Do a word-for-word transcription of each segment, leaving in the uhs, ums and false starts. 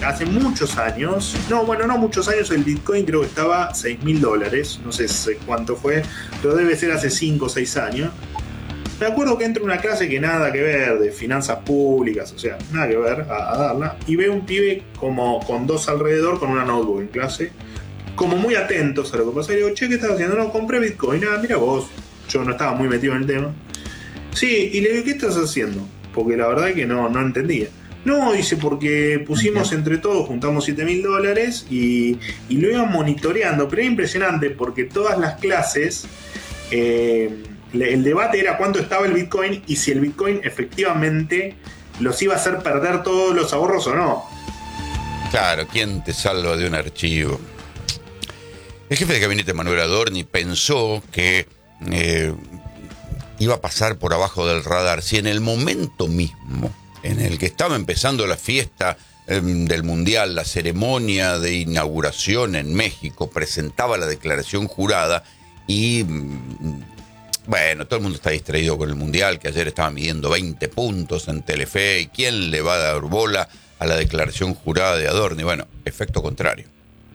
hace muchos años, no, bueno, no muchos años, el Bitcoin creo que estaba seis mil dólares, no sé cuánto fue, pero debe ser hace cinco o seis años. Me acuerdo que entro a una clase que nada que ver, de finanzas públicas, o sea, nada que ver, a, a darla, y veo un pibe como con dos alrededor, con una notebook en clase, como muy atentos a lo que pasa, y digo, che, ¿qué estás haciendo? No, compré Bitcoin, nada, mira vos, yo no estaba muy metido en el tema. Sí, y le digo, ¿qué estás haciendo? Porque la verdad es que no, no entendía. No, dice, porque pusimos entre todos, juntamos siete mil dólares y, y lo iban monitoreando, pero era impresionante porque todas las clases, eh, el debate era cuánto estaba el Bitcoin y si el Bitcoin efectivamente los iba a hacer perder todos los ahorros o no. Claro, ¿quién te salva de un archivo? El jefe de gabinete Manuel Adorni pensó que eh, iba a pasar por abajo del radar. Si en el momento mismo en el que estaba empezando la fiesta eh, del Mundial, la ceremonia de inauguración en México, presentaba la declaración jurada y, bueno, todo el mundo está distraído con el Mundial, que ayer estaba midiendo veinte puntos en Telefe, y ¿quién le va a dar bola a la declaración jurada de Adorni? Bueno, efecto contrario.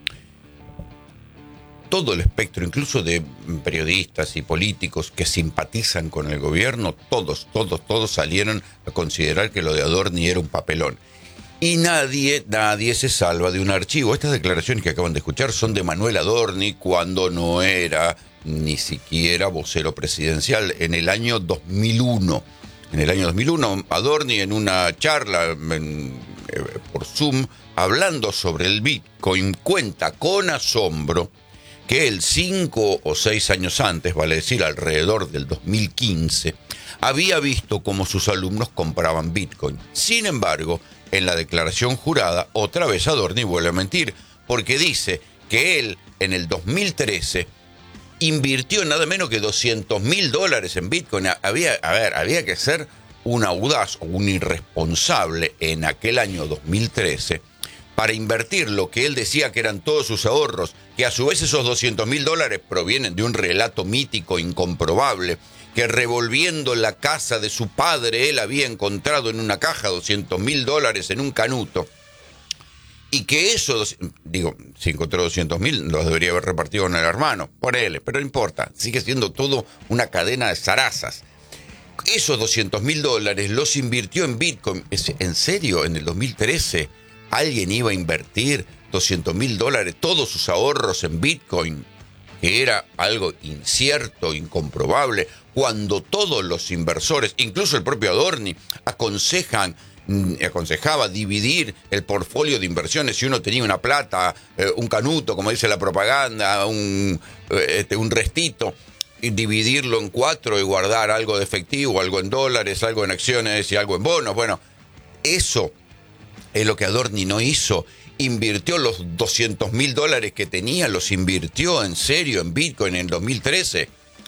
Todo el espectro, incluso de periodistas y políticos que simpatizan con el gobierno, todos, todos, todos salieron a considerar que lo de Adorni era un papelón. Y nadie, nadie se salva de un archivo. Estas declaraciones que acaban de escuchar son de Manuel Adorni cuando no era ni siquiera vocero presidencial, en el año dos mil uno. En el año dos mil uno, Adorni en una charla en, eh, por Zoom, hablando sobre el Bitcoin, cuenta con asombro que él cinco o seis años antes, vale decir alrededor del dos mil quince, había visto cómo sus alumnos compraban Bitcoin. Sin embargo, en la declaración jurada, otra vez Adorni vuelve a mentir, porque dice que él en el dos mil trece invirtió nada menos que doscientos mil dólares en Bitcoin. Había, a ver, había que ser un audaz o un irresponsable en aquel año dos mil trece para invertir lo que él decía que eran todos sus ahorros, que a su vez esos doscientos mil dólares provienen de un relato mítico incomprobable, que revolviendo la casa de su padre él había encontrado en una caja doscientos mil dólares en un canuto, y que eso, digo, si encontró doscientos mil, los debería haber repartido con el hermano, por él, pero no importa, sigue siendo todo una cadena de zarazas. Esos doscientos mil dólares los invirtió en Bitcoin. ¿En serio? ¿En el dos mil trece alguien iba a invertir doscientos mil dólares, todos sus ahorros en Bitcoin, que era algo incierto, incomprobable, cuando todos los inversores, incluso el propio Adorni, aconsejan, aconsejaba dividir el portfolio de inversiones? Si uno tenía una plata, eh, un canuto, como dice la propaganda, un, este, un restito, y dividirlo en cuatro y guardar algo de efectivo, algo en dólares, algo en acciones y algo en bonos. Bueno, eso es lo que Adorni no hizo. Invirtió los doscientos mil dólares que tenía, los invirtió en serio en Bitcoin en dos mil trece.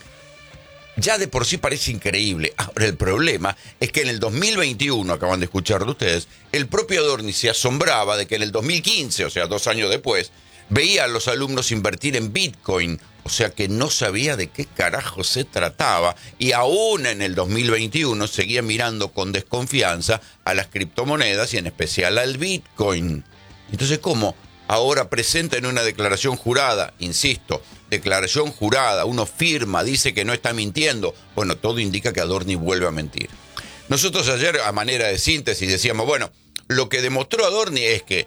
Ya de por sí parece increíble. Ahora, el problema es que en el dos mil veintiuno, acaban de escucharlo ustedes, el propio Adorni se asombraba de que en el dos mil quince, o sea, dos años después, veía a los alumnos invertir en Bitcoin, o sea que no sabía de qué carajo se trataba, y aún en el dos mil veintiuno seguía mirando con desconfianza a las criptomonedas y en especial al Bitcoin. Entonces, ¿cómo ahora presenta en una declaración jurada, insisto, declaración jurada, uno firma, dice que no está mintiendo? Bueno, todo indica que Adorni vuelve a mentir. Nosotros ayer, a manera de síntesis, decíamos, bueno, lo que demostró Adorni es que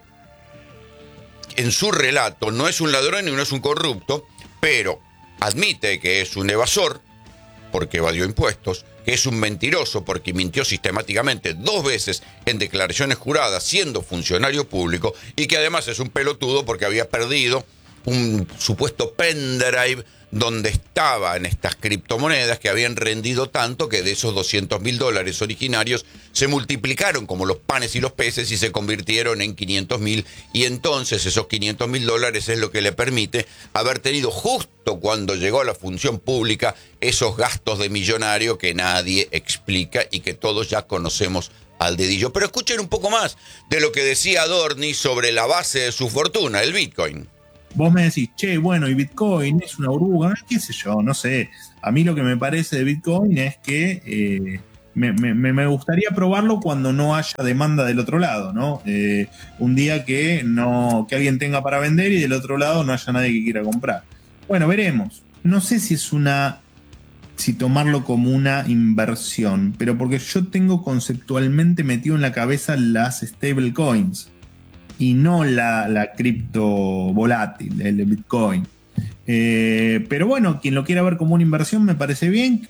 en su relato no es un ladrón y no es un corrupto, pero admite que es un evasor, porque evadió impuestos, que es un mentiroso porque mintió sistemáticamente dos veces en declaraciones juradas siendo funcionario público, y que además es un pelotudo porque había perdido un supuesto pendrive donde estaban estas criptomonedas que habían rendido tanto que de esos doscientos mil dólares originarios se multiplicaron como los panes y los peces y se convirtieron en quinientos mil, y entonces esos quinientos mil dólares es lo que le permite haber tenido justo cuando llegó a la función pública esos gastos de millonario que nadie explica y que todos ya conocemos al dedillo. Pero escuchen un poco más de lo que decía Adorni sobre la base de su fortuna, el Bitcoin. Vos me decís, che, bueno, y Bitcoin es una burbuja, qué sé yo, no sé. A mí lo que me parece de Bitcoin es que eh, me, me, me gustaría probarlo cuando no haya demanda del otro lado, ¿no? Eh, un día que, no, que alguien tenga para vender y del otro lado no haya nadie que quiera comprar. Bueno, veremos. No sé si es una... si tomarlo como una inversión, pero porque yo tengo conceptualmente metido en la cabeza las stablecoins y no la, la cripto volátil, el Bitcoin. Eh, pero bueno, quien lo quiera ver como una inversión me parece bien.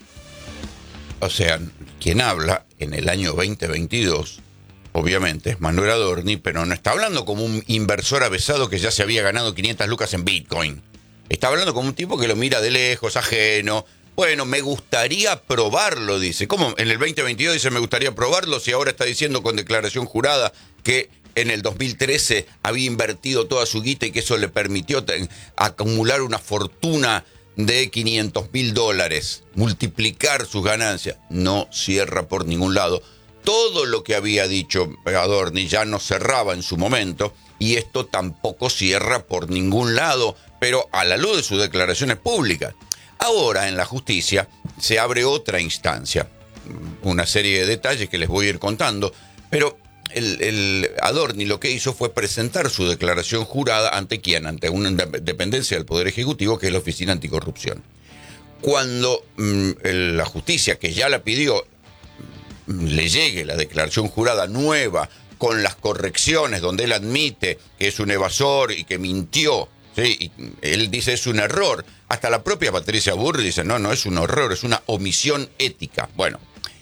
O sea, quien habla en el año veinte veintidós, obviamente, es Manuel Adorni, pero no está hablando como un inversor avesado que ya se había ganado quinientas lucas en Bitcoin. Está hablando como un tipo que lo mira de lejos, ajeno. Bueno, me gustaría probarlo, dice. ¿Cómo? En el veinte veintidós dice me gustaría probarlo, si ahora está diciendo con declaración jurada que en el dos mil trece había invertido toda su guita y que eso le permitió ten, acumular una fortuna de quinientos mil dólares, multiplicar sus ganancias. No cierra por ningún lado. Todo lo que había dicho Adorni ya no cerraba en su momento y esto tampoco cierra por ningún lado, pero a la luz de sus declaraciones públicas. Ahora en la justicia se abre otra instancia, una serie de detalles que les voy a ir contando, pero el, el Adorni lo que hizo fue presentar su declaración jurada ante quién, ante una dependencia del Poder Ejecutivo que es la Oficina Anticorrupción. Cuando mmm, el, la justicia, que ya la pidió, le llegue la declaración jurada nueva con las correcciones donde él admite que es un evasor y que mintió, ¿sí? Y él dice es un error. Hasta la propia Patricia Burri dice, no, no es un error, es una omisión ética. Bueno,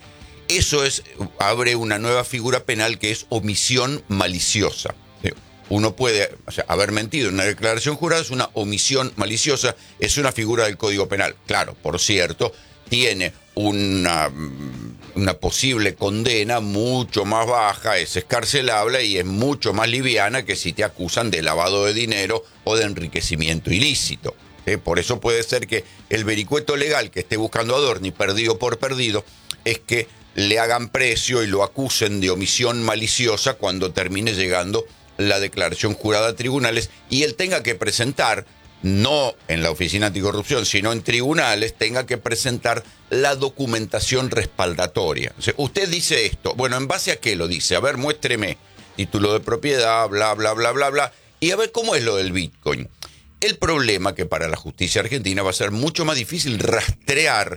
eso es, abre una nueva figura penal que es omisión maliciosa. ¿Sí? Uno puede, o sea, haber mentido en una declaración jurada, es una omisión maliciosa, es una figura del Código Penal. Claro, por cierto, tiene una, una posible condena mucho más baja, es escarcelable y es mucho más liviana que si te acusan de lavado de dinero o de enriquecimiento ilícito. ¿Eh? Por eso puede ser que el vericueto legal que esté buscando Adorni, perdido por perdido, es que le hagan precio y lo acusen de omisión maliciosa cuando termine llegando la declaración jurada a tribunales y él tenga que presentar, no en la Oficina Anticorrupción, sino en tribunales, tenga que presentar la documentación respaldatoria. O sea, usted dice esto, bueno, ¿en base a qué lo dice? A ver, muéstreme título de propiedad, bla, bla, bla, bla, bla, y a ver cómo es lo del Bitcoin. El problema que para la justicia argentina va a ser mucho más difícil rastrear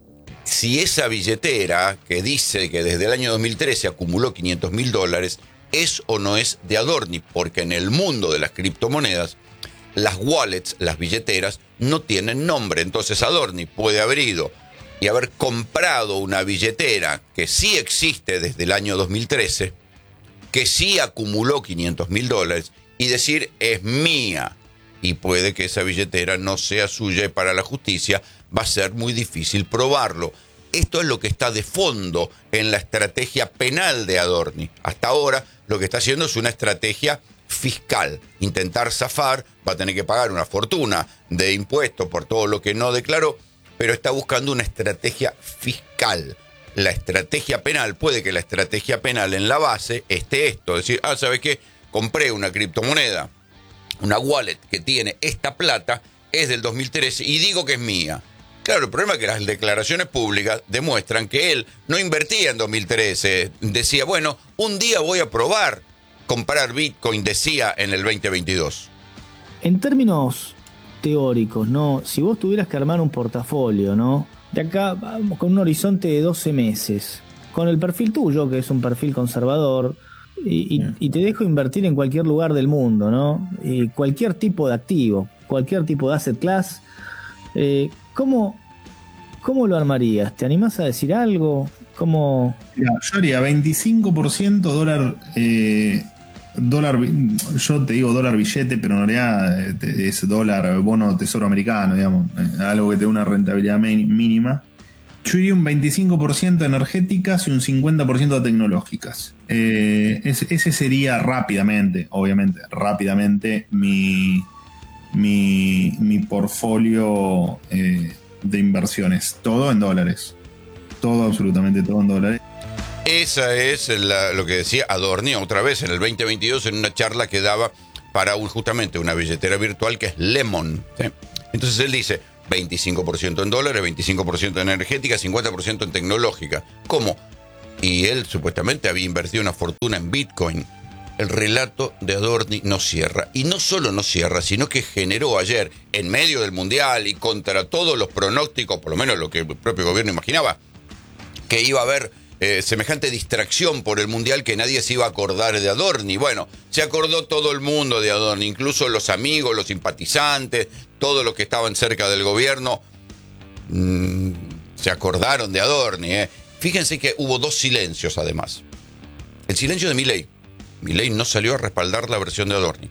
si esa billetera que dice que desde el año dos mil trece acumuló quinientos mil dólares es o no es de Adorni, porque en el mundo de las criptomonedas las wallets, las billeteras, no tienen nombre. Entonces Adorni puede haber ido y haber comprado una billetera que sí existe desde el año dos mil trece, que sí acumuló quinientos mil dólares y decir es mía. Y puede que esa billetera no sea suya y para la justicia va a ser muy difícil probarlo. Esto es lo que está de fondo en la estrategia penal de Adorni. Hasta ahora lo que está haciendo es una estrategia fiscal. Intentar zafar, va a tener que pagar una fortuna de impuestos por todo lo que no declaró, pero está buscando una estrategia fiscal. La estrategia penal, puede que la estrategia penal en la base esté esto, decir, ah, ¿sabes qué? Compré una criptomoneda, una wallet que tiene esta plata, es del dos mil trece y digo que es mía. Claro, el problema es que las declaraciones públicas demuestran que él no invertía en dos mil trece. Decía, bueno, un día voy a probar comprar Bitcoin, decía en el veinte veintidós. En términos teóricos, ¿no? Si vos tuvieras que armar un portafolio, ¿no? De acá, vamos, con un horizonte de doce meses, con el perfil tuyo, que es un perfil conservador, y, y, y te dejo invertir en cualquier lugar del mundo, ¿no? Y cualquier tipo de activo, cualquier tipo de asset class, eh, ¿cómo, ¿cómo lo armarías? ¿Te animás a decir algo? ¿Cómo? Mira, yo haría veinticinco por ciento dólar, eh, dólar, yo te digo dólar billete, pero en realidad es dólar bono tesoro americano, digamos, algo que te dé una rentabilidad mínima. Yo iría un veinticinco por ciento energéticas y un cincuenta por ciento tecnológicas. Eh, ese, ese sería rápidamente, obviamente, rápidamente mi, mi, mi portfolio eh, de inversiones. Todo en dólares. Todo, absolutamente todo en dólares. Esa es la, lo que decía Adorni otra vez en el veinte veintidós en una charla que daba para un, justamente una billetera virtual que es Lemon, ¿sí? Entonces él dice, veinticinco por ciento en dólares, veinticinco por ciento en energética, cincuenta por ciento en tecnológica. ¿Cómo? Y él supuestamente había invertido una fortuna en Bitcoin. El relato de Adorni no cierra. Y no solo no cierra, sino que generó ayer, en medio del Mundial y contra todos los pronósticos, por lo menos lo que el propio gobierno imaginaba, que iba a haber eh, semejante distracción por el Mundial que nadie se iba a acordar de Adorni. Bueno, se acordó todo el mundo de Adorni, incluso los amigos, los simpatizantes, todos los que estaban cerca del gobierno, mmm, se acordaron de Adorni, ¿eh? Fíjense que hubo dos silencios además. El silencio de Milei. Milei no salió a respaldar la versión de Adorni.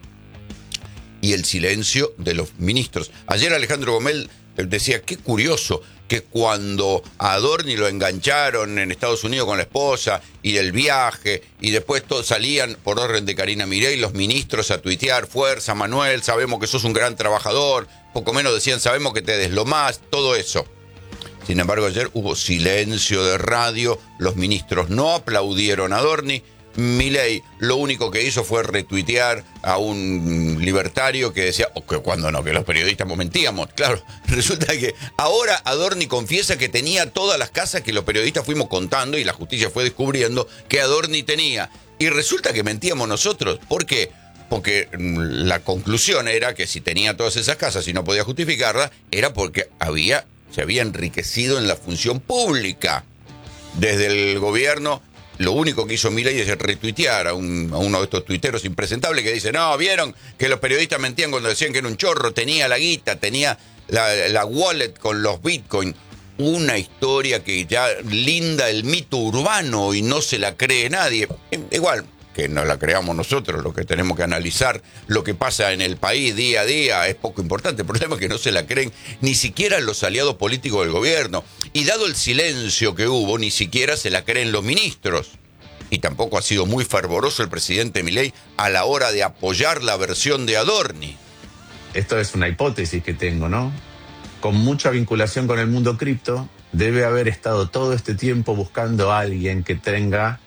Y el silencio de los ministros. Ayer Alejandro Gomel decía, qué curioso que cuando a Adorni lo engancharon en Estados Unidos con la esposa y del viaje, y después todos salían por orden de Karina Milei los ministros a tuitear, fuerza Manuel, sabemos que sos un gran trabajador, poco menos decían, sabemos que te deslomás, todo eso. Sin embargo, ayer hubo silencio de radio, los ministros no aplaudieron a Adorni. Milei lo único que hizo fue retuitear a un libertario que decía, oh, que cuando no, que los periodistas mentíamos. Claro, resulta que ahora Adorni confiesa que tenía todas las casas que los periodistas fuimos contando y la justicia fue descubriendo que Adorni tenía. Y resulta que mentíamos nosotros. ¿Por qué? Porque la conclusión era que si tenía todas esas casas y no podía justificarlas, era porque había... se había enriquecido en la función pública. Desde el gobierno, lo único que hizo Milei es retuitear a, un, a uno de estos tuiteros impresentables que dice, no, vieron que los periodistas mentían cuando decían que era un chorro, tenía la guita, tenía la, la wallet con los bitcoins. Una historia que ya linda el mito urbano y no se la cree nadie. Igual que no la creamos nosotros, lo que tenemos que analizar lo que pasa en el país día a día es poco importante. El problema es que no se la creen ni siquiera los aliados políticos del gobierno. Y dado el silencio que hubo, ni siquiera se la creen los ministros. Y tampoco ha sido muy fervoroso el presidente Milei a la hora de apoyar la versión de Adorni. Esto es una hipótesis que tengo, ¿no? Con mucha vinculación con el mundo cripto, debe haber estado todo este tiempo buscando a alguien que tenga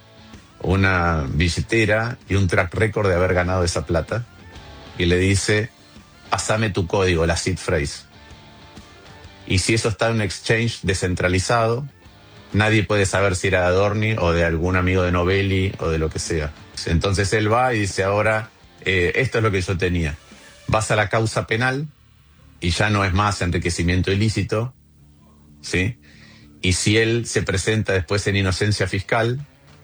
una billetera y un track record de haber ganado esa plata, y le dice, pasame tu código, la seed phrase. Y si eso está en un exchange descentralizado, nadie puede saber si era de Adorni o de algún amigo de Novelli o de lo que sea. Entonces él va y dice, ahora, eh, esto es lo que yo tenía. Vas a la causa penal y ya no es más enriquecimiento ilícito, ¿sí? Y si él se presenta después en inocencia fiscal,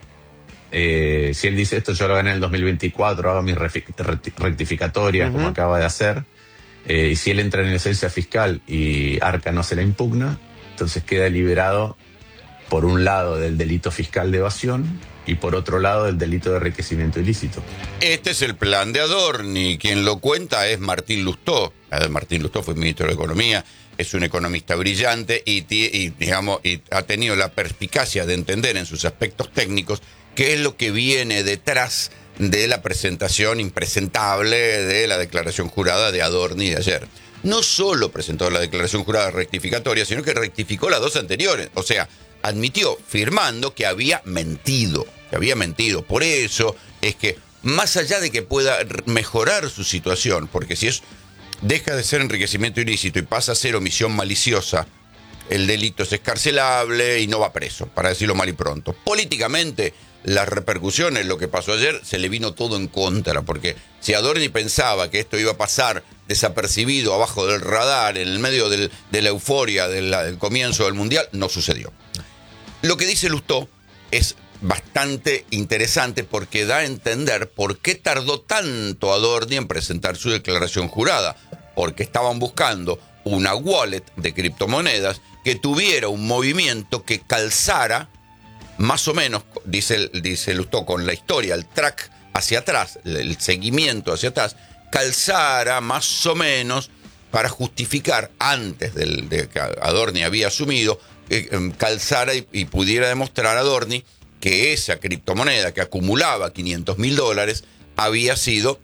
Eh, si él dice esto yo lo gané en el dos mil veinticuatro, hago mi rectificatoria, uh-huh, como acaba de hacer, eh, y si él entra en licencia fiscal y Arca no se la impugna, entonces queda liberado por un lado del delito fiscal de evasión y por otro lado del delito de enriquecimiento ilícito. Este es el plan de Adorni. Quien lo cuenta es Martín Lustó. Martín Lustó fue ministro de Economía, es un economista brillante y, y, digamos, y ha tenido la perspicacia de entender en sus aspectos técnicos qué es lo que viene detrás de la presentación impresentable de la declaración jurada de Adorni de ayer. No solo presentó la declaración jurada rectificatoria, sino que rectificó las dos anteriores. O sea, admitió, firmando, que había mentido, que había mentido. Por eso es que, más allá de que pueda mejorar su situación, porque si es deja de ser enriquecimiento ilícito y pasa a ser omisión maliciosa, el delito es excarcelable y no va preso, para decirlo mal y pronto. Políticamente, las repercusiones, lo que pasó ayer, se le vino todo en contra, porque si Adorni pensaba que esto iba a pasar desapercibido abajo del radar, en el medio del, de la euforia del, del comienzo del Mundial, no sucedió. Lo que dice Lustó es bastante interesante porque da a entender por qué tardó tanto Adorni en presentar su declaración jurada, porque estaban buscando una wallet de criptomonedas que tuviera un movimiento que calzara más o menos, dice, dice Lustó, con la historia, el track hacia atrás, el seguimiento hacia atrás, calzara más o menos para justificar, antes del, de que Adorni había asumido, eh, calzara y, y pudiera demostrar a Adorni que esa criptomoneda que acumulaba quinientos mil dólares había sido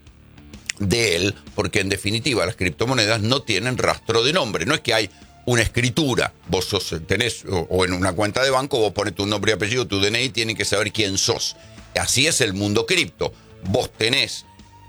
de él, porque en definitiva las criptomonedas no tienen rastro de nombre. No es que hay una escritura, vos sos, tenés, o, o en una cuenta de banco, vos pones tu nombre y apellido, tu D N I, tienen que saber quién sos. Así es el mundo cripto. Vos tenés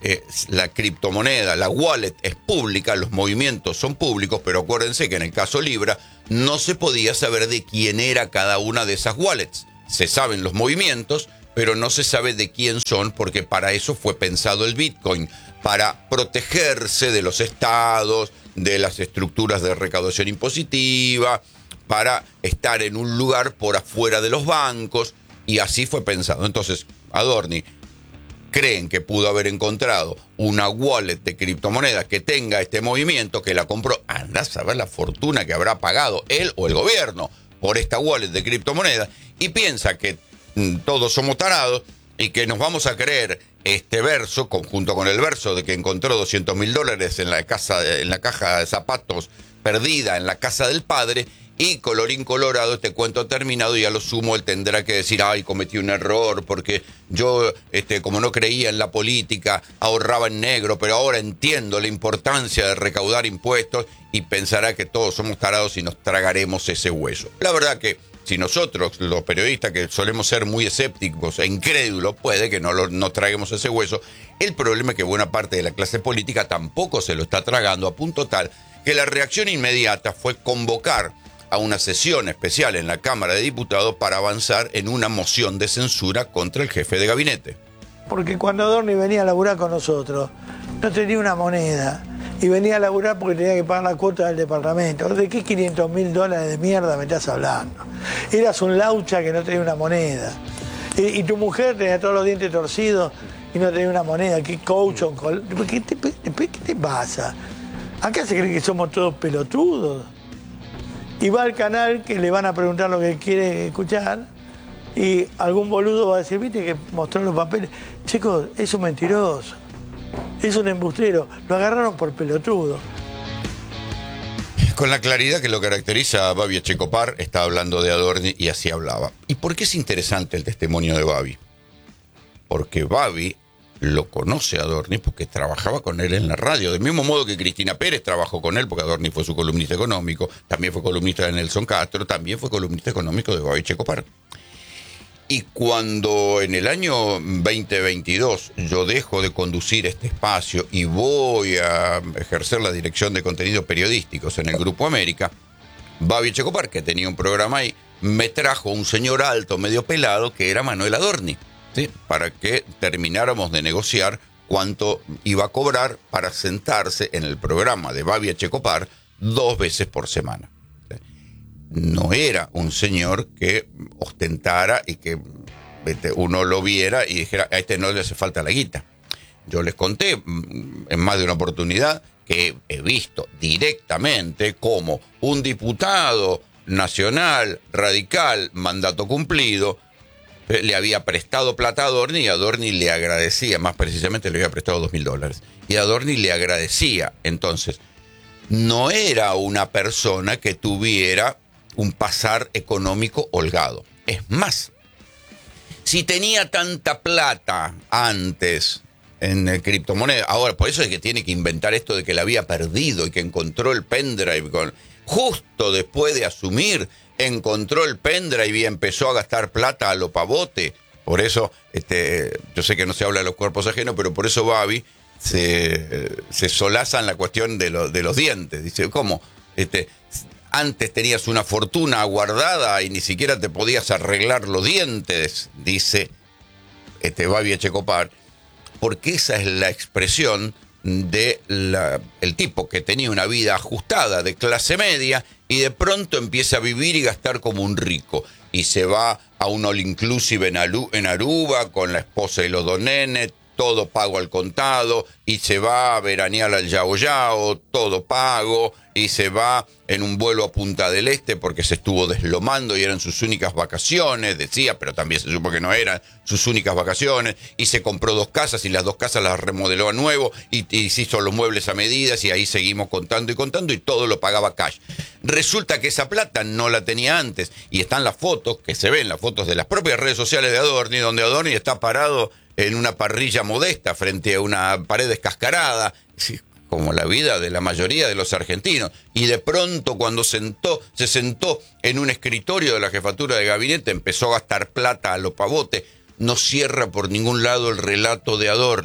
eh, la criptomoneda, la wallet es pública, los movimientos son públicos, pero acuérdense que en el caso Libra no se podía saber de quién era cada una de esas wallets. Se saben los movimientos, pero no se sabe de quién son, porque para eso fue pensado el Bitcoin, para protegerse de los estados, de las estructuras de recaudación impositiva, para estar en un lugar por afuera de los bancos, y así fue pensado. Entonces, Adorni creen que pudo haber encontrado una wallet de criptomonedas que tenga este movimiento, que la compró. Anda a saber la fortuna que habrá pagado él o el gobierno por esta wallet de criptomonedas, y piensa que mm, todos somos tarados y que nos vamos a creer este verso, junto con el verso de que encontró doscientos mil dólares en la casa, en la caja de zapatos perdida en la casa del padre, y colorín colorado, este cuento terminado, y a lo sumo él tendrá que decir, ay, cometí un error, porque yo, este, como no creía en la política, ahorraba en negro, pero ahora entiendo la importancia de recaudar impuestos, y pensará que todos somos tarados y nos tragaremos ese hueso. La verdad que si nosotros, los periodistas, que solemos ser muy escépticos e incrédulos, puede que no lo, nos traguemos ese hueso. El problema es que buena parte de la clase política tampoco se lo está tragando, a punto tal que la reacción inmediata fue convocar a una sesión especial en la Cámara de Diputados para avanzar en una moción de censura contra el jefe de gabinete. Porque cuando Adorni venía a laburar con nosotros, no tenía una moneda. Y venía a laburar porque tenía que pagar la cuota del departamento. ¿De qué quinientos mil dólares de mierda me estás hablando? Eras un laucha que no tenía una moneda. Y, y tu mujer tenía todos los dientes torcidos y no tenía una moneda. ¿Qué coach? ¿Qué te, ¿Qué te pasa? Acá se cree que somos todos pelotudos. Y va al canal que le van a preguntar lo que quiere escuchar, y algún boludo va a decir, viste que mostró los papeles. Chicos, es un mentiroso, es un embustero, lo agarraron por pelotudo. Con la claridad que lo caracteriza a Babi Echecopar, está hablando de Adorni y así hablaba. ¿Y por qué es interesante el testimonio de Babi? Porque Babi lo conoce a Adorni porque trabajaba con él en la radio, del mismo modo que Cristina Pérez trabajó con él, porque Adorni fue su columnista económico, también fue columnista de Nelson Castro, también fue columnista económico de Babi Echecopar. Y cuando en el año veinte veintidós yo dejo de conducir este espacio y voy a ejercer la dirección de contenidos periodísticos en el Grupo América, Babi Echecopar, que tenía un programa ahí, me trajo un señor alto, medio pelado, que era Manuel Adorni. ¿Sí? Para que termináramos de negociar cuánto iba a cobrar para sentarse en el programa de Babi Echecopar dos veces por semana. ¿Sí? No era un señor que ostentara y que este, uno lo viera y dijera, a este no le hace falta la guita. Yo les conté en más de una oportunidad que he visto directamente cómo un diputado nacional, radical, mandato cumplido, le había prestado plata a Adorni, y Adorni le agradecía, más precisamente le había prestado dos mil dólares, y Adorni le agradecía. Entonces, no era una persona que tuviera un pasar económico holgado. Es más, si tenía tanta plata antes en el criptomoneda, ahora por eso es que tiene que inventar esto de que la había perdido y que encontró el pendrive con, justo después de asumir, encontró el pendrive y empezó a gastar plata a lo pavote. Por eso, este, yo sé que no se habla de los cuerpos ajenos, pero por eso Babi se, se solaza en la cuestión de, lo, de los dientes. Dice, ¿cómo? Este, antes tenías una fortuna guardada y ni siquiera te podías arreglar los dientes, dice este Babi Echecopar, porque esa es la expresión de la, el tipo que tenía una vida ajustada de clase media y de pronto empieza a vivir y gastar como un rico, y se va a un all inclusive en, Aru, en Aruba con la esposa y los dos nenes, todo pago al contado, y se va a veranear al Yao Yao, todo pago, y se va en un vuelo a Punta del Este porque se estuvo deslomando y eran sus únicas vacaciones, decía, pero también se supo que no eran sus únicas vacaciones, y se compró dos casas y las dos casas las remodeló a nuevo y, y se hizo los muebles a medidas, y ahí seguimos contando y contando, y todo lo pagaba cash. Resulta que esa plata no la tenía antes, y están las fotos, que se ven las fotos de las propias redes sociales de Adorni, donde Adorni está parado en una parrilla modesta frente a una pared descascarada, como la vida de la mayoría de los argentinos. Y de pronto, cuando sentó, se sentó en un escritorio de la jefatura de gabinete, empezó a gastar plata a lo pavote. No cierra por ningún lado el relato de Adorni.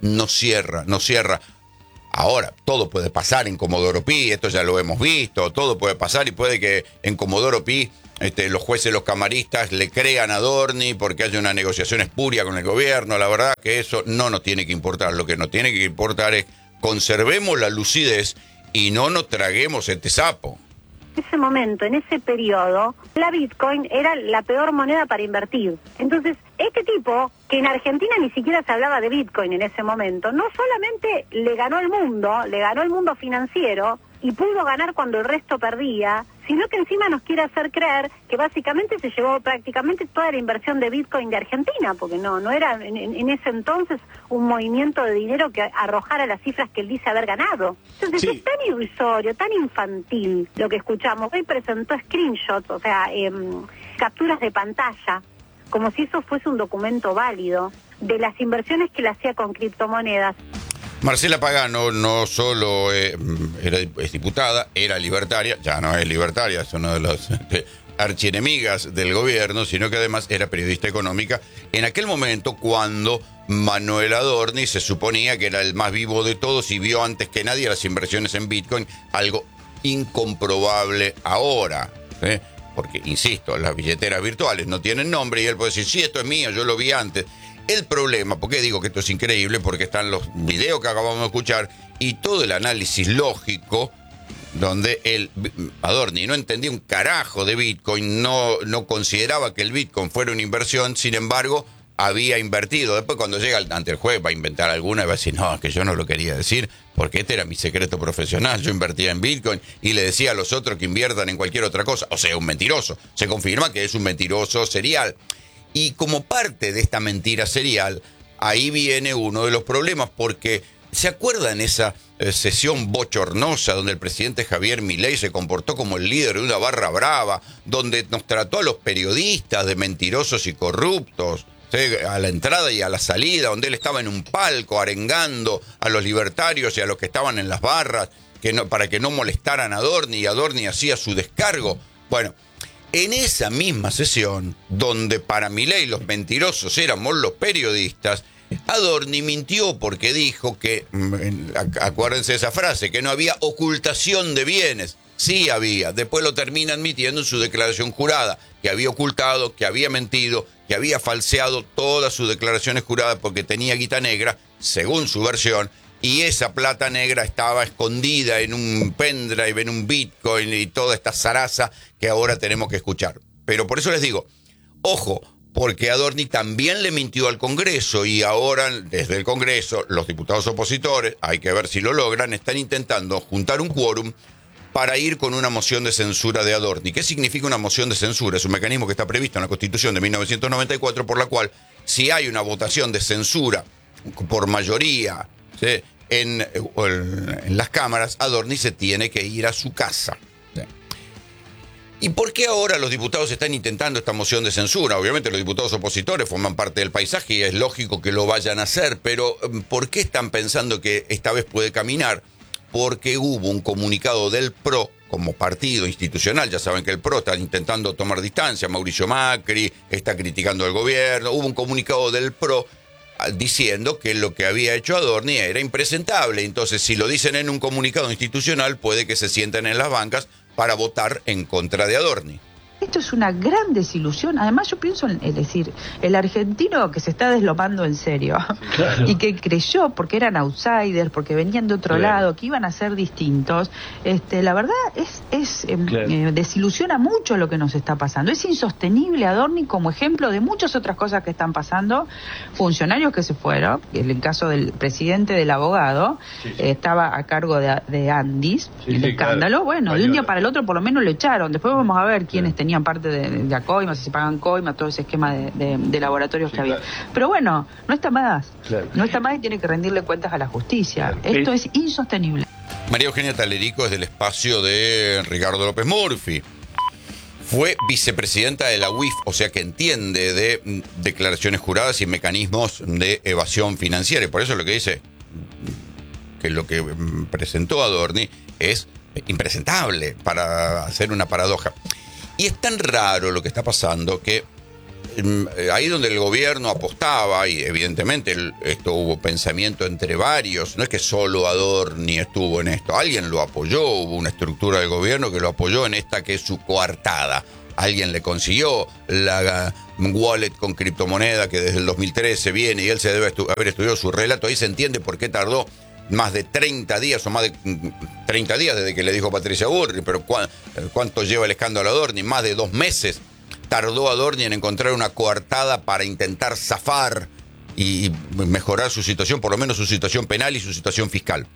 no cierra, no cierra. Ahora, todo puede pasar en Comodoro Pi, esto ya lo hemos visto, todo puede pasar y puede que en Comodoro Pi este, los jueces, los camaristas le crean a Adorni porque haya una negociación espuria con el gobierno. La verdad que eso no nos tiene que importar. Lo que nos tiene que importar es conservemos la lucidez y no nos traguemos este sapo. En ese momento, en ese periodo, la Bitcoin era la peor moneda para invertir. Entonces, este tipo, que en Argentina ni siquiera se hablaba de Bitcoin en ese momento, no solamente le ganó el mundo, le ganó el mundo financiero y pudo ganar cuando el resto perdía, sino que encima nos quiere hacer creer que básicamente se llevó prácticamente toda la inversión de Bitcoin de Argentina, porque no no era en, en ese entonces un movimiento de dinero que arrojara las cifras que él dice haber ganado. Entonces sí. Es tan irrisorio, tan infantil lo que escuchamos. Hoy presentó screenshots, o sea, eh, capturas de pantalla, como si eso fuese un documento válido de las inversiones que él hacía con criptomonedas. Marcela Pagano no solo eh, era, es diputada, era libertaria, ya no es libertaria, es una de las eh, archienemigas del gobierno, sino que además era periodista económica en aquel momento cuando Manuel Adorni se suponía que era el más vivo de todos y vio antes que nadie las inversiones en Bitcoin, algo incomprobable ahora, ¿eh? Porque, insisto, las billeteras virtuales no tienen nombre y él puede decir, sí, esto es mío, yo lo vi antes. El problema, ¿por qué digo que esto es increíble? Porque están los videos que acabamos de escuchar y todo el análisis lógico donde el Adorni no entendía un carajo de Bitcoin, no, no consideraba que el Bitcoin fuera una inversión, sin embargo, había invertido. Después cuando llega ante el juez va a inventar alguna y va a decir, no, es que yo no lo quería decir porque este era mi secreto profesional, yo invertía en Bitcoin y le decía a los otros que inviertan en cualquier otra cosa. O sea, un mentiroso. Se confirma que es un mentiroso serial. Y como parte de esta mentira serial, ahí viene uno de los problemas, porque ¿se acuerdan esa eh, sesión bochornosa donde el presidente Javier Milei se comportó como el líder de una barra brava, donde nos trató a los periodistas de mentirosos y corruptos, ¿sí? A la entrada y a la salida, donde él estaba en un palco arengando a los libertarios y a los que estaban en las barras que no, para que no molestaran a Adorni, y Adorni hacía su descargo? Bueno, en esa misma sesión, donde para Milei los mentirosos éramos los periodistas, Adorni mintió porque dijo que, acuérdense de esa frase, que no había ocultación de bienes. Sí había, después lo termina admitiendo en su declaración jurada, que había ocultado, que había mentido, que había falseado todas sus declaraciones juradas porque tenía guita negra, según su versión, y esa plata negra estaba escondida en un pendrive, en un Bitcoin y toda esta zaraza que ahora tenemos que escuchar. Pero por eso les digo, ojo, porque Adorni también le mintió al Congreso y ahora desde el Congreso los diputados opositores, hay que ver si lo logran, están intentando juntar un quórum para ir con una moción de censura de Adorni. ¿Qué significa una moción de censura? Es un mecanismo que está previsto en la Constitución de mil novecientos noventa y cuatro, por la cual si hay una votación de censura por mayoría, ¿sí?, En, en las cámaras, Adorni se tiene que ir a su casa. ¿Sí? ¿Y por qué ahora los diputados están intentando esta moción de censura? Obviamente los diputados opositores forman parte del paisaje y es lógico que lo vayan a hacer, pero ¿por qué están pensando que esta vez puede caminar? Porque hubo un comunicado del P R O como partido institucional, ya saben que el P R O está intentando tomar distancia, Mauricio Macri está criticando al gobierno, hubo un comunicado del P R O diciendo que lo que había hecho Adorni era impresentable. Entonces, si lo dicen en un comunicado institucional, puede que se sienten en las bancas para votar en contra de Adorni. Esto es una gran desilusión. Además, yo pienso en, es decir, el argentino que se está deslomando en serio, claro, y que creyó, porque eran outsiders, porque venían de otro claro. lado, que iban a ser distintos, este, la verdad es, es claro. eh, desilusiona mucho lo que nos está pasando. Es insostenible Adorni como ejemplo de muchas otras cosas que están pasando. Funcionarios que se fueron, en el caso del presidente del abogado, sí, sí. Eh, estaba a cargo de, de Andis, sí, el sí, escándalo, claro. bueno, Ayuda. de un día para el otro por lo menos lo echaron. Después vamos a ver quiénes sí. tenían parte de, de Acoima, si se pagan coima, todo ese esquema de, de, de laboratorios sí, que había. Claro. Pero bueno, no está más. Claro. No está más y tiene que rendirle cuentas a la justicia. Claro. Esto es insostenible. María Eugenia Talerico es del espacio de Ricardo López Murphy. Fue vicepresidenta de la U I F, o sea que entiende de declaraciones juradas y mecanismos de evasión financiera. Y por eso lo que dice que lo que presentó Adorni es impresentable, para hacer una paradoja. Y es tan raro lo que está pasando que ahí donde el gobierno apostaba, y evidentemente el, esto hubo pensamiento entre varios, no es que solo Adorni estuvo en esto, alguien lo apoyó, hubo una estructura del gobierno que lo apoyó en esta que es su coartada. Alguien le consiguió la wallet con criptomoneda que desde el dos mil trece viene y él se debe estu- haber estudiado su relato. Ahí se entiende por qué tardó más de treinta días o más de treinta días desde que le dijo Patricia Bullrich, pero ¿cu- ¿cuánto lleva el escándalo Adorni? Más de dos meses tardó Adorni en encontrar una coartada para intentar zafar y mejorar su situación, por lo menos su situación penal y su situación fiscal.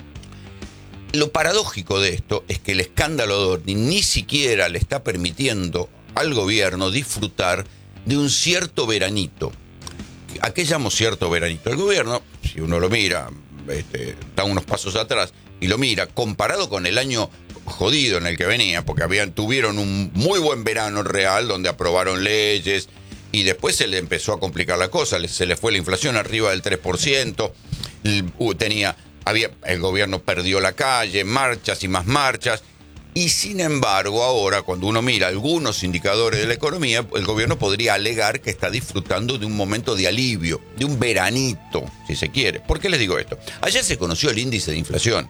Lo paradójico de esto es que el escándalo Adorni ni siquiera le está permitiendo al gobierno disfrutar de un cierto veranito. ¿A qué llamo cierto veranito? El gobierno, si uno lo mira, este, da unos pasos atrás y lo mira, comparado con el año jodido en el que venía, porque habían, tuvieron un muy buen verano real, donde aprobaron leyes, y después se le empezó a complicar la cosa, se le fue la inflación arriba del tres por ciento, tenía... Había, el gobierno perdió la calle, marchas y más marchas, y sin embargo ahora cuando uno mira algunos indicadores de la economía, el gobierno podría alegar que está disfrutando de un momento de alivio, de un veranito, si se quiere. ¿Por qué les digo esto? Ayer se conoció el índice de inflación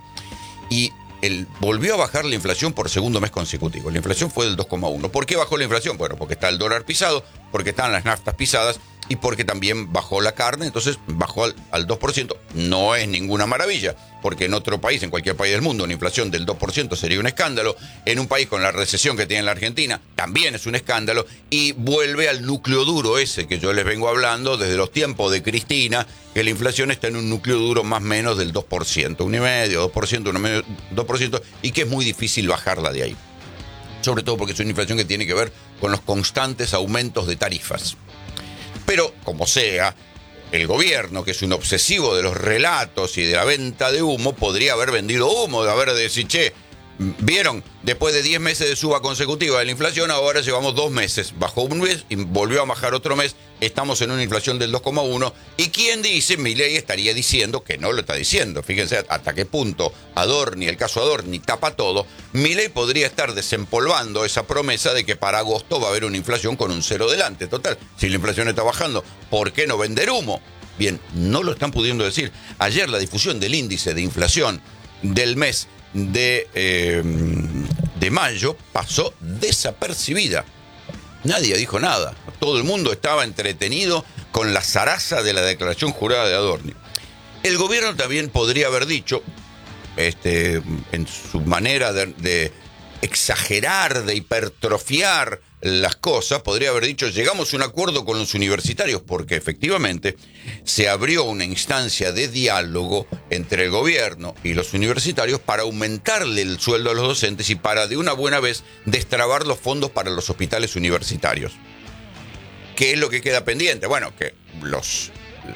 y el, volvió a bajar la inflación por segundo mes consecutivo. La inflación fue del dos coma uno. ¿Por qué bajó la inflación? Bueno, porque está el dólar pisado, porque están las naftas pisadas, y porque también bajó la carne, entonces bajó al, al dos por ciento. No es ninguna maravilla, porque en otro país, en cualquier país del mundo, una inflación del dos por ciento sería un escándalo. En un país con la recesión que tiene la Argentina, también es un escándalo, y vuelve al núcleo duro ese que yo les vengo hablando desde los tiempos de Cristina, que la inflación está en un núcleo duro más o menos del dos por ciento, un y medio, dos por ciento, dos por ciento, y que es muy difícil bajarla de ahí. Sobre todo porque es una inflación que tiene que ver con los constantes aumentos de tarifas. Pero, como sea, el gobierno, que es un obsesivo de los relatos y de la venta de humo, podría haber vendido humo, de haber decir, che, vieron, después de diez meses de suba consecutiva de la inflación, ahora llevamos dos meses, bajó un mes y volvió a bajar otro mes, estamos en una inflación del dos coma uno, y quién dice, Milei estaría diciendo que no lo está diciendo, fíjense hasta qué punto Adorni, el caso Adorni tapa todo. Milei podría estar desempolvando esa promesa de que para agosto va a haber una inflación con un cero delante. Total, si la inflación está bajando, ¿por qué no vender humo? Bien, no lo están pudiendo decir. Ayer la difusión del índice de inflación del mes de, eh, de mayo pasó desapercibida. Nadie dijo nada. Todo el mundo estaba entretenido con la zaraza de la declaración jurada de Adorni. El gobierno también podría haber dicho, este, en su manera de, de exagerar, de hipertrofiar las cosas, podría haber dicho, llegamos a un acuerdo con los universitarios, porque efectivamente se abrió una instancia de diálogo entre el gobierno y los universitarios para aumentarle el sueldo a los docentes y para de una buena vez destrabar los fondos para los hospitales universitarios. ¿Qué es lo que queda pendiente? Bueno, que los,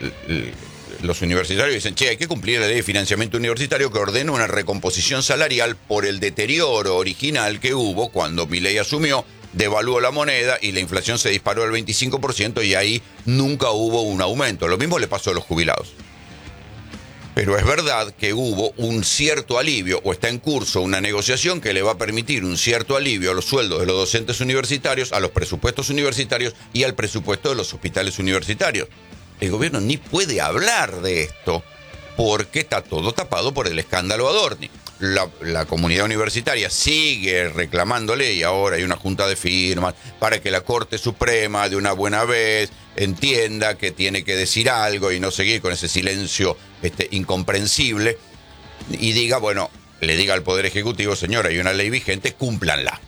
los universitarios dicen, che, hay que cumplir la ley de financiamiento universitario que ordena una recomposición salarial por el deterioro original que hubo cuando Milei asumió, devaluó la moneda y la inflación se disparó al veinticinco por ciento y ahí nunca hubo un aumento. Lo mismo le pasó a los jubilados. Pero es verdad que hubo un cierto alivio, o está en curso una negociación que le va a permitir un cierto alivio a los sueldos de los docentes universitarios, a los presupuestos universitarios y al presupuesto de los hospitales universitarios. El gobierno ni puede hablar de esto porque está todo tapado por el escándalo Adorni. La, la comunidad universitaria sigue reclamándole y ahora hay una junta de firmas para que la Corte Suprema de una buena vez entienda que tiene que decir algo y no seguir con ese silencio este, incomprensible y diga, bueno, le diga al Poder Ejecutivo, señora, hay una ley vigente, cúmplanla.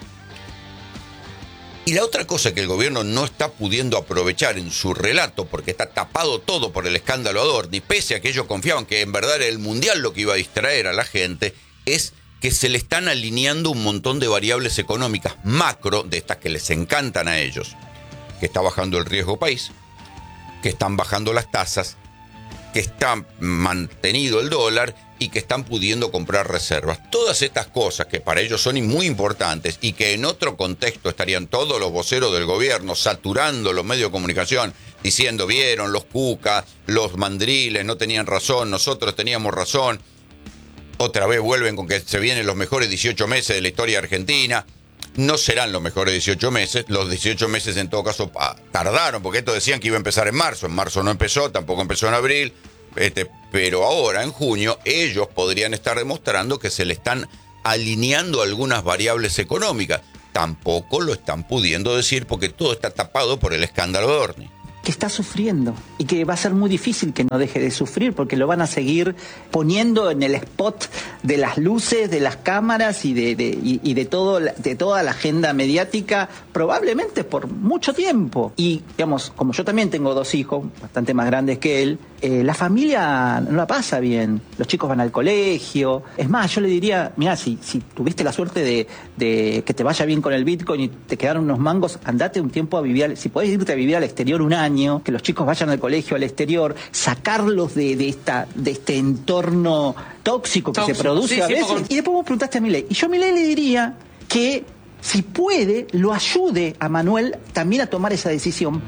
Y la otra cosa que el gobierno no está pudiendo aprovechar en su relato, porque está tapado todo por el escándalo Adorni, pese a que ellos confiaban que en verdad era el Mundial lo que iba a distraer a la gente, es que se le están alineando un montón de variables económicas macro, de estas que les encantan a ellos, que está bajando el riesgo país, que están bajando las tasas, que está mantenido el dólar y que están pudiendo comprar reservas. Todas estas cosas que para ellos son muy importantes y que en otro contexto estarían todos los voceros del gobierno saturando los medios de comunicación, diciendo, vieron, los cucas, los mandriles no tenían razón, nosotros teníamos razón. Otra vez vuelven con que se vienen los mejores dieciocho meses de la historia argentina. No serán los mejores dieciocho meses. Los dieciocho meses en todo caso ah, tardaron, porque estos decían que iba a empezar en marzo. En marzo no empezó, tampoco empezó en abril. Este, pero ahora, en junio, ellos podrían estar demostrando que se le están alineando algunas variables económicas. Tampoco lo están pudiendo decir porque todo está tapado por el escándalo de Adorni. Que está sufriendo y que va a ser muy difícil que no deje de sufrir porque lo van a seguir poniendo en el spot de las luces, de las cámaras y de, de, y, y de, todo, de toda la agenda mediática probablemente por mucho tiempo. Y digamos, como yo también tengo dos hijos bastante más grandes que él, eh, la familia no la pasa bien, los chicos van al colegio. Es más, yo le diría, mira, si, si tuviste la suerte de, de que te vaya bien con el Bitcoin y te quedaron unos mangos, andate un tiempo a vivir, si podés irte a vivir al exterior un año, que los chicos vayan al colegio, al exterior, sacarlos de, de, esta, de este entorno tóxico que tóxico, se produce sí, a veces. Sí, por... Y después vos preguntaste a Milei. Y yo a Milei le diría que, si puede, lo ayude a Manuel también a tomar esa decisión.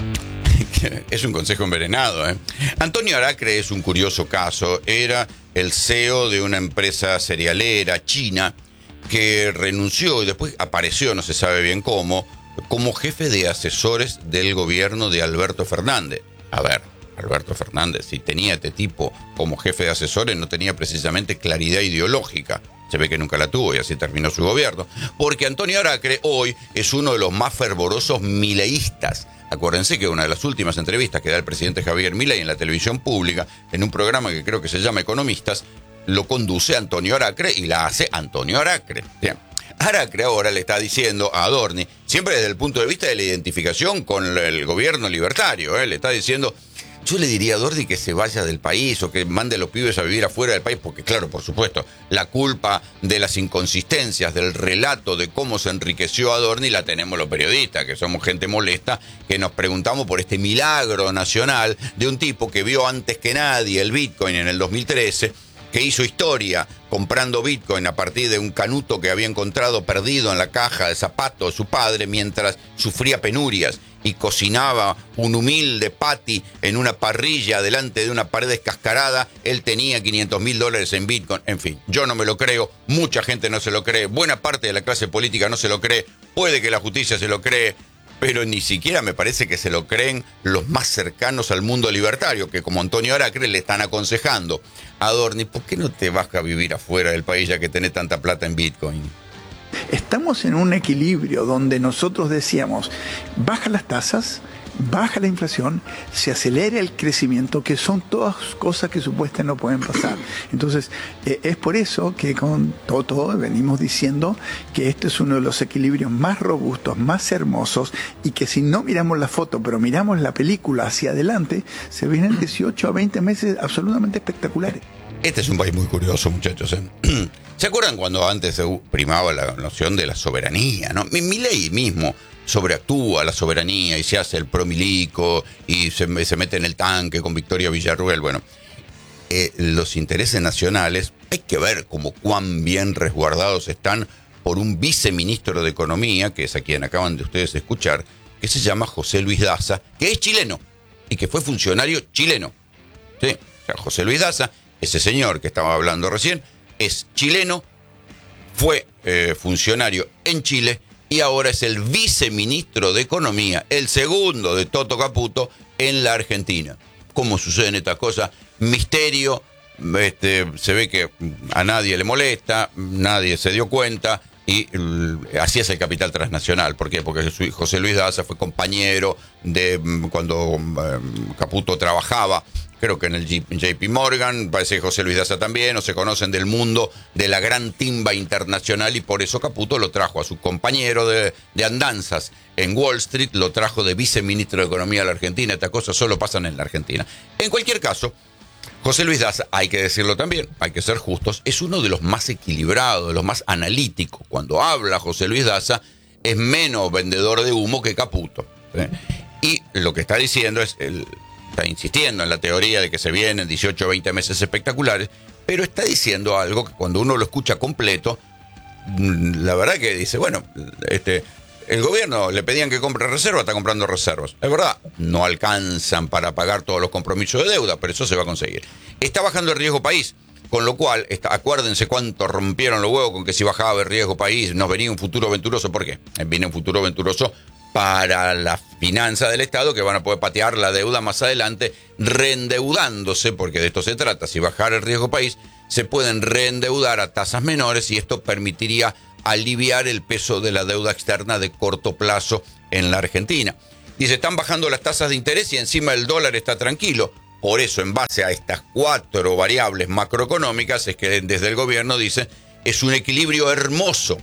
Es un consejo envenenado, ¿eh? Antonio Aracre es un curioso caso. Era el C E O de una empresa cerealera china que renunció y después apareció, no se sabe bien cómo, como jefe de asesores del gobierno de Alberto Fernández. A ver, Alberto Fernández, si tenía este tipo como jefe de asesores, no tenía precisamente claridad ideológica. Se ve que nunca la tuvo y así terminó su gobierno. Porque Antonio Aracre hoy es uno de los más fervorosos mileístas. Acuérdense que una de las últimas entrevistas que da el presidente Javier Milei en la televisión pública, en un programa que creo que se llama Economistas, lo conduce Antonio Aracre y la hace Antonio Aracre. Bien. Aracre ahora le está diciendo a Adorni, siempre desde el punto de vista de la identificación con el gobierno libertario, ¿eh? Le está diciendo, yo le diría a Adorni que se vaya del país o que mande a los pibes a vivir afuera del país, porque claro, por supuesto, la culpa de las inconsistencias, del relato de cómo se enriqueció Adorni la tenemos los periodistas, que somos gente molesta, que nos preguntamos por este milagro nacional de un tipo que vio antes que nadie el Bitcoin en el dos mil trece, que hizo historia comprando Bitcoin a partir de un canuto que había encontrado perdido en la caja de zapatos de su padre mientras sufría penurias y cocinaba un humilde patty en una parrilla delante de una pared descascarada. Él tenía quinientos mil dólares en Bitcoin. En fin, yo no me lo creo, mucha gente no se lo cree, buena parte de la clase política no se lo cree, puede que la justicia se lo cree, pero ni siquiera me parece que se lo creen los más cercanos al mundo libertario, que como Antonio Aracre le están aconsejando a Adorni, ¿por qué no te vas a vivir afuera del país ya que tenés tanta plata en Bitcoin? Estamos en un equilibrio donde nosotros decíamos, baja las tasas, baja la inflación, se acelera el crecimiento, que son todas cosas que supuestamente no pueden pasar. Entonces, eh, es por eso que con Toto venimos diciendo que este es uno de los equilibrios más robustos, más hermosos, y que si no miramos la foto, pero miramos la película hacia adelante, se vienen dieciocho a veinte meses absolutamente espectaculares. Este es un país muy curioso, muchachos, ¿eh? ¿Se acuerdan cuando antes se primaba la noción de la soberanía, ¿no? Milei mismo sobreactúa la soberanía y se hace el promilico y se, se mete en el tanque con Victoria Villarruel. Bueno, eh, los intereses nacionales hay que ver como cuán bien resguardados están por un viceministro de Economía, que es a quien acaban de ustedes escuchar, que se llama José Luis Daza, que es chileno y que fue funcionario chileno. ¿Sí? O sea, José Luis Daza, ese señor que estaba hablando recién, es chileno, fue eh, funcionario en Chile y ahora es el viceministro de Economía, el segundo de Toto Caputo en la Argentina. ¿Cómo suceden estas cosas? Misterio, este, se ve que a nadie le molesta, nadie se dio cuenta y así es el capital transnacional. ¿Por qué? Porque José Luis Daza fue compañero de cuando Caputo trabajaba, creo que en el J P Morgan, parece que José Luis Daza también, o se conocen del mundo de la gran timba internacional y por eso Caputo lo trajo a su compañero de, de andanzas en Wall Street, lo trajo de viceministro de Economía a la Argentina. Estas cosas solo pasan en la Argentina. En cualquier caso, José Luis Daza, hay que decirlo también, hay que ser justos, es uno de los más equilibrados, de los más analíticos. Cuando habla José Luis Daza, es menos vendedor de humo que Caputo. ¿Sí? Y lo que está diciendo es, el, está insistiendo en la teoría de que se vienen dieciocho o veinte meses espectaculares, pero está diciendo algo que cuando uno lo escucha completo, la verdad que dice, bueno, este... el gobierno le pedían que compre reservas, está comprando reservas. Es verdad, no alcanzan para pagar todos los compromisos de deuda, pero eso se va a conseguir. Está bajando el riesgo país. Con lo cual, está, acuérdense cuánto rompieron los huevos con que si bajaba el riesgo país nos venía un futuro venturoso. ¿Por qué? Viene un futuro venturoso para la finanza del Estado, que van a poder patear la deuda más adelante, reendeudándose, porque de esto se trata. Si bajara el riesgo país, se pueden reendeudar a tasas menores y esto permitiría aliviar el peso de la deuda externa de corto plazo en la Argentina. Dice, están bajando las tasas de interés y encima el dólar está tranquilo. Por eso, en base a estas cuatro variables macroeconómicas, es que desde el gobierno dice, es un equilibrio hermoso.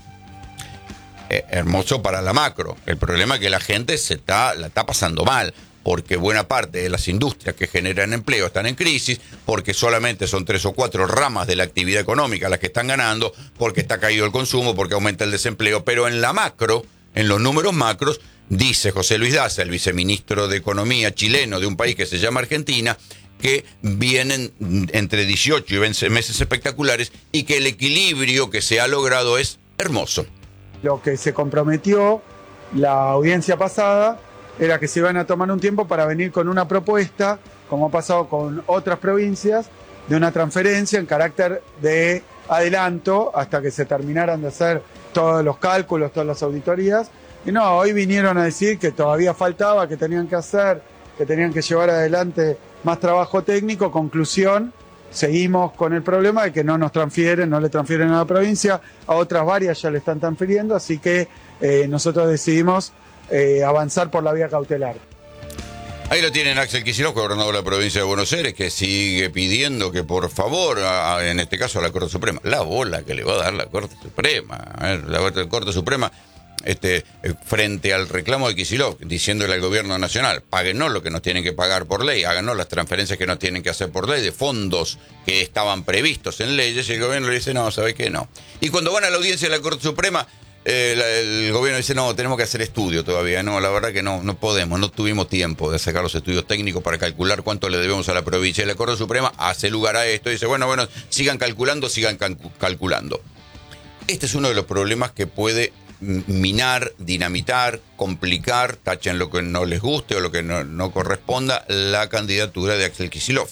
Eh, hermoso para la macro. El problema es que la gente se está, la está pasando mal, porque buena parte de las industrias que generan empleo están en crisis, porque solamente son tres o cuatro ramas de la actividad económica las que están ganando, porque está caído el consumo, porque aumenta el desempleo. Pero en la macro, en los números macros, dice José Luis Daza, el viceministro de Economía chileno de un país que se llama Argentina, que vienen entre dieciocho y veinte meses espectaculares y que el equilibrio que se ha logrado es hermoso. Lo que se comprometió la audiencia pasada era que se iban a tomar un tiempo para venir con una propuesta, como ha pasado con otras provincias, de una transferencia en carácter de adelanto hasta que se terminaran de hacer todos los cálculos, todas las auditorías. Y no, hoy vinieron a decir que todavía faltaba, que tenían que hacer, que tenían que llevar adelante más trabajo técnico. Conclusión, seguimos con el problema de que no nos transfieren, no le transfieren a la provincia, a otras varias ya le están transfiriendo, así que eh, nosotros decidimos eh, avanzar por la vía cautelar. Ahí lo tienen Axel Kicillof, gobernador de la provincia de Buenos Aires, que sigue pidiendo que por favor, a, a, en este caso a la Corte Suprema, la bola que le va a dar la Corte Suprema, a ver, la Corte Suprema, Este, frente al reclamo de Kicillof, diciéndole al gobierno nacional, páguenos lo que nos tienen que pagar por ley, háganos las transferencias que nos tienen que hacer por ley, de fondos que estaban previstos en leyes, y el gobierno le dice, no, ¿sabes qué? No. Y cuando van a la audiencia de la Corte Suprema, eh, la, el gobierno dice, no, tenemos que hacer estudio todavía, no, la verdad que no, no podemos, no tuvimos tiempo de sacar los estudios técnicos para calcular cuánto le debemos a la provincia. Y la Corte Suprema hace lugar a esto y dice, bueno, bueno, sigan calculando, sigan cal- calculando. Este es uno de los problemas que puede minar, dinamitar, complicar, tachen lo que no les guste o lo que no, no corresponda, la candidatura de Axel Kicillof.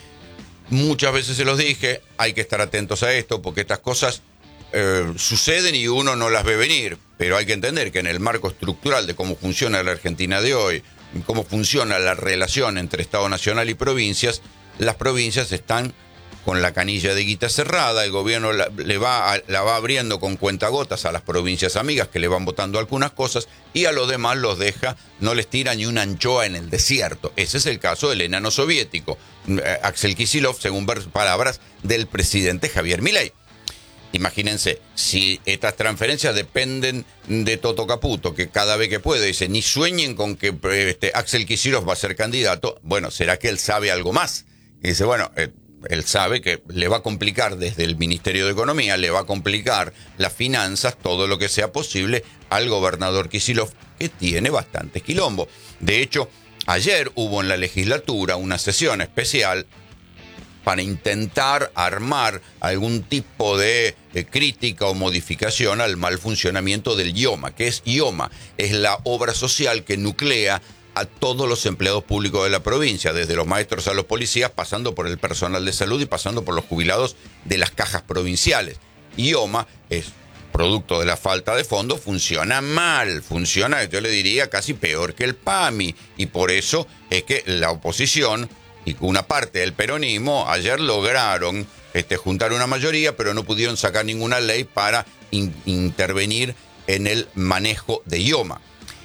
Muchas veces se los dije, hay que estar atentos a esto porque estas cosas eh, suceden y uno no las ve venir, pero hay que entender que en el marco estructural de cómo funciona la Argentina de hoy, cómo funciona la relación entre Estado Nacional y provincias, las provincias están con la canilla de guita cerrada, el gobierno la, le va a, la va abriendo con cuentagotas a las provincias amigas que le van votando algunas cosas y a los demás los deja, no les tira ni una anchoa en el desierto. Ese es el caso del enano soviético, Axel Kicillof, según palabras del presidente Javier Milei. Imagínense, si estas transferencias dependen de Toto Caputo, que cada vez que puede dice, ni sueñen con que este, Axel Kicillof va a ser candidato, bueno, ¿será que él sabe algo más? Y dice, bueno, eh, él sabe que le va a complicar desde el Ministerio de Economía, le va a complicar las finanzas, todo lo que sea posible al gobernador Kicillof, que tiene bastante quilombo. De hecho, ayer hubo en la legislatura una sesión especial para intentar armar algún tipo de, de crítica o modificación al mal funcionamiento del IOMA. ¿Qué es IOMA? Es la obra social que nuclea a todos los empleados públicos de la provincia, desde los maestros a los policías, pasando por el personal de salud y pasando por los jubilados de las cajas provinciales. IOMA es producto de la falta de fondos, funciona mal, funciona, yo le diría, casi peor que el PAMI, y por eso es que la oposición y una parte del peronismo ayer lograron este, juntar una mayoría, pero no pudieron sacar ninguna ley para in- intervenir en el manejo de IOMA.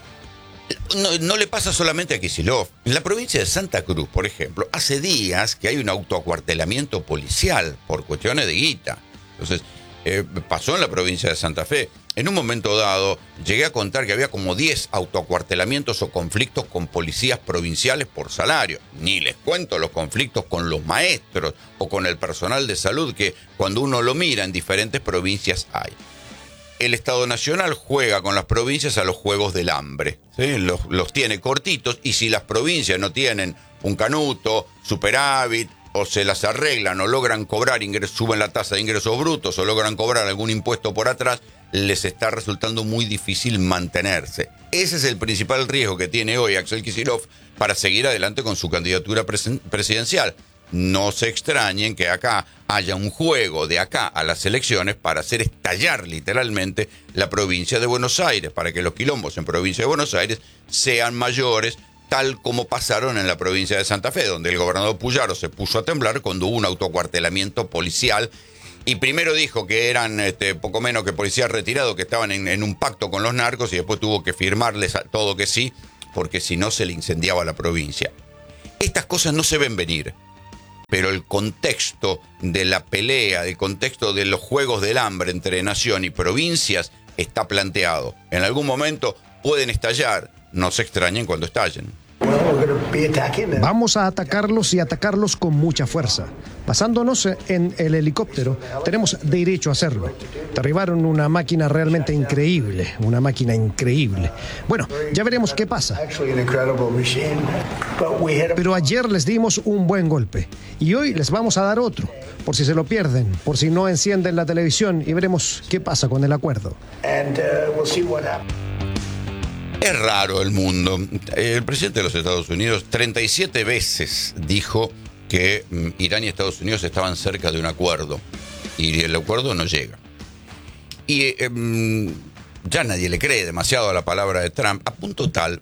No, no le pasa solamente a Kicillof. En la provincia de Santa Cruz, por ejemplo, hace días que hay un autoacuartelamiento policial por cuestiones de guita. Entonces, eh, pasó en la provincia de Santa Fe. En un momento dado, llegué a contar que había como diez autoacuartelamientos o conflictos con policías provinciales por salario. Ni les cuento los conflictos con los maestros o con el personal de salud que cuando uno lo mira en diferentes provincias hay. El Estado Nacional juega con las provincias a los juegos del hambre, ¿sí? Los, los tiene cortitos y si las provincias no tienen un canuto, superávit, o se las arreglan o logran cobrar ingresos, suben la tasa de ingresos brutos o logran cobrar algún impuesto por atrás, les está resultando muy difícil mantenerse. Ese es el principal riesgo que tiene hoy Axel Kicillof para seguir adelante con su candidatura presen- presidencial. no se extrañen que acá haya un juego de acá a las elecciones para hacer estallar literalmente la provincia de Buenos Aires, para que los quilombos en provincia de Buenos Aires sean mayores, tal como pasaron en la provincia de Santa Fe, donde el gobernador Puyaro se puso a temblar cuando hubo un autocuartelamiento policial. Y primero dijo que eran este, poco menos que policías retirados que estaban en, en un pacto con los narcos, y después tuvo que firmarles a todo que sí, porque si no se le incendiaba la provincia. Estas cosas no se ven venir, pero el contexto de la pelea, el contexto de los juegos del hambre entre nación y provincias está planteado. En algún momento pueden estallar, no se extrañen cuando estallen. Vamos a atacarlos y atacarlos con mucha fuerza. Basándonos en el helicóptero, tenemos derecho a hacerlo. Derribaron una máquina realmente increíble, una máquina increíble. Bueno, ya veremos qué pasa. Pero ayer les dimos un buen golpe y hoy les vamos a dar otro, por si se lo pierden, por si no encienden la televisión, y veremos qué pasa con el acuerdo. Es raro el mundo. El presidente de los Estados Unidos treinta y siete veces dijo que Irán y Estados Unidos estaban cerca de un acuerdo y el acuerdo no llega. Y eh, ya nadie le cree demasiado a la palabra de Trump, a punto tal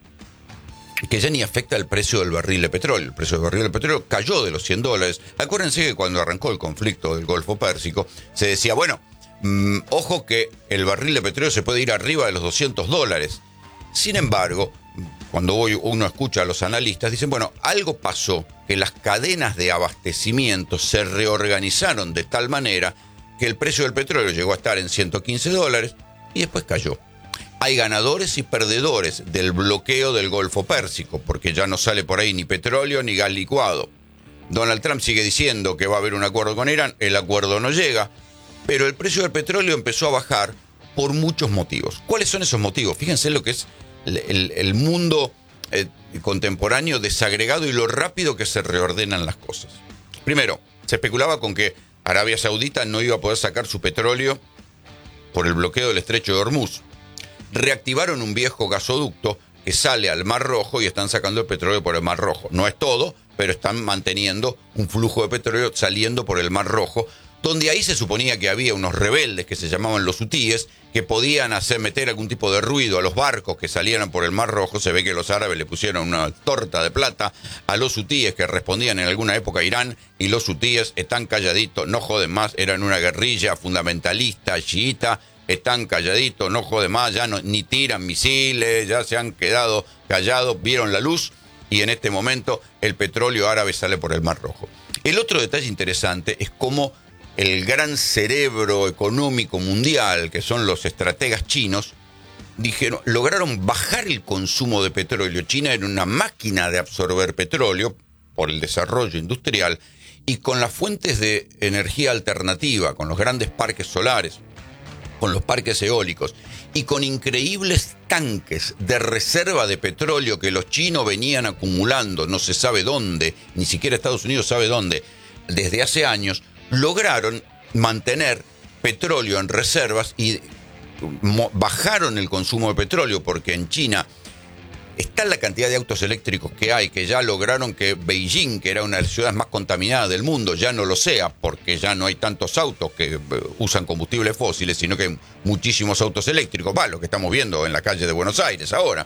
que ya ni afecta el precio del barril de petróleo. El precio del barril de petróleo cayó de los cien dólares. Acuérdense que cuando arrancó el conflicto del Golfo Pérsico se decía, bueno, mmm, ojo que el barril de petróleo se puede ir arriba de los doscientos dólares. Sin embargo, cuando hoy uno escucha a los analistas, dicen, bueno, algo pasó, que las cadenas de abastecimiento se reorganizaron de tal manera que el precio del petróleo llegó a estar en ciento quince dólares y después cayó. Hay ganadores y perdedores del bloqueo del Golfo Pérsico, porque ya no sale por ahí ni petróleo ni gas licuado. Donald Trump sigue diciendo que va a haber un acuerdo con Irán, el acuerdo no llega, pero el precio del petróleo empezó a bajar por muchos motivos. ¿Cuáles son esos motivos? Fíjense lo que es el, el, el mundo eh, contemporáneo desagregado y lo rápido que se reordenan las cosas. Primero, se especulaba con que Arabia Saudita no iba a poder sacar su petróleo por el bloqueo del estrecho de Hormuz. Reactivaron un viejo gasoducto que sale al Mar Rojo y están sacando el petróleo por el Mar Rojo. No es todo, pero están manteniendo un flujo de petróleo saliendo por el Mar Rojo, donde ahí se suponía que había unos rebeldes que se llamaban los hutíes, que podían hacer meter algún tipo de ruido a los barcos que salieran por el Mar Rojo. Se ve que los árabes le pusieron una torta de plata a los hutíes que respondían en alguna época a Irán, y los hutíes están calladitos, no joden más, eran una guerrilla fundamentalista chiita, están calladitos, no joden más, ya no, ni tiran misiles, ya se han quedado callados, vieron la luz, y en este momento el petróleo árabe sale por el Mar Rojo. El otro detalle interesante es cómo el gran cerebro económico mundial, que son los estrategas chinos, dijeron, lograron bajar el consumo de petróleo. China era una máquina de absorber petróleo por el desarrollo industrial, y con las fuentes de energía alternativa, con los grandes parques solares, con los parques eólicos y con increíbles tanques de reserva de petróleo que los chinos venían acumulando, no se sabe dónde, ni siquiera Estados Unidos sabe dónde, desde hace años, lograron mantener petróleo en reservas y bajaron el consumo de petróleo, porque en China está la cantidad de autos eléctricos que hay, que ya lograron que Beijing, que era una de las ciudades más contaminadas del mundo, ya no lo sea, porque ya no hay tantos autos que usan combustibles fósiles, sino que hay muchísimos autos eléctricos, va, lo que estamos viendo en la calle de Buenos Aires ahora.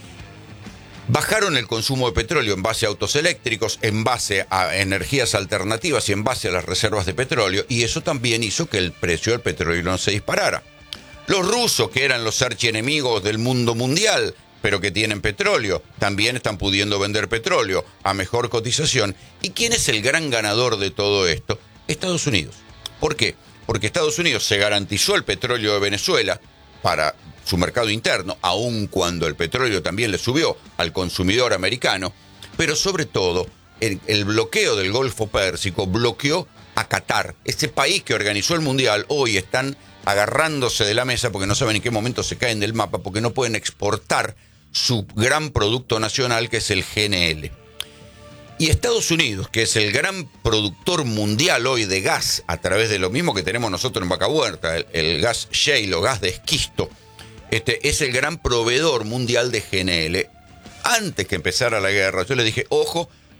Bajaron el consumo de petróleo en base a autos eléctricos, en base a energías alternativas y en base a las reservas de petróleo, y eso también hizo que el precio del petróleo no se disparara. Los rusos, que eran los archienemigos del mundo mundial, pero que tienen petróleo, también están pudiendo vender petróleo a mejor cotización. ¿Y quién es el gran ganador de todo esto? Estados Unidos. ¿Por qué? Porque Estados Unidos se garantizó el petróleo de Venezuela para su mercado interno, aun cuando el petróleo también le subió al consumidor americano, pero sobre todo el, el bloqueo del Golfo Pérsico bloqueó a Qatar, ese país que organizó el Mundial. Hoy están agarrándose de la mesa porque no saben en qué momento se caen del mapa, porque no pueden exportar su gran producto nacional, que es el G N L. Y Estados Unidos, que es el gran productor mundial hoy de gas, a través de lo mismo que tenemos nosotros en Vaca Muerta, el, el gas shale o gas de esquisto, este, es el gran proveedor mundial de G N L. Antes que empezara la guerra, yo le dije, ojo,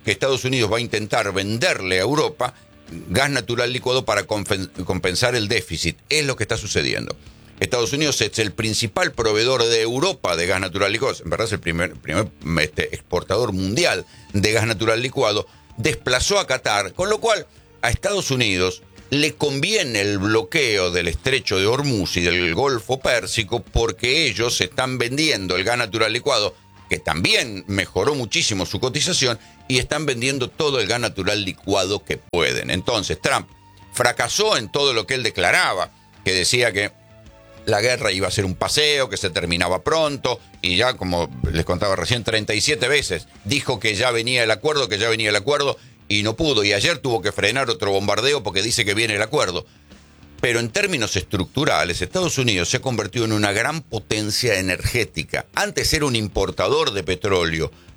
que Estados Unidos va a intentar venderle a Europa gas natural licuado para compensar el déficit. Es lo que está sucediendo. Estados Unidos es el principal proveedor de Europa de gas natural licuado, en verdad es el primer, primer este, exportador mundial de gas natural licuado, desplazó a Qatar, con lo cual a Estados Unidos le conviene el bloqueo del estrecho de Hormuz y del Golfo Pérsico porque ellos están vendiendo el gas natural licuado, que también mejoró muchísimo su cotización, y están vendiendo todo el gas natural licuado que pueden. Entonces Trump fracasó en todo lo que él declaraba, que decía que la guerra iba a ser un paseo, que se terminaba pronto, y ya, como les contaba recién, treinta y siete veces dijo que ya venía el acuerdo, que ya venía el acuerdo, y no pudo. Y ayer tuvo que frenar otro bombardeo porque dice que viene el acuerdo. Pero en términos estructurales, Estados Unidos se ha convertido en una gran potencia energética. Antes era un importador de petróleo,